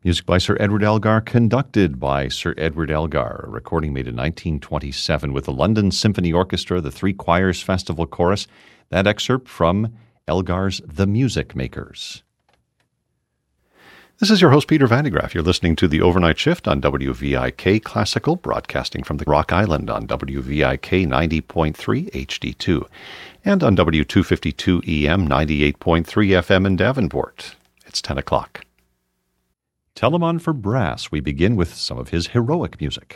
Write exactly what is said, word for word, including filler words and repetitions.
Music by Sir Edward Elgar, conducted by Sir Edward Elgar, a recording made in nineteen twenty-seven with the London Symphony Orchestra, the Three Choirs Festival Chorus. That excerpt from Elgar's The Music Makers. This is your host, Peter Vandegraff. You're listening to The Overnight Shift on W V I K Classical, broadcasting from the Rock Island on W V I K ninety point three H D two and on W two fifty-two E M ninety-eight point three F M in Davenport. It's ten o'clock. Telemann for brass. We begin with some of his heroic music.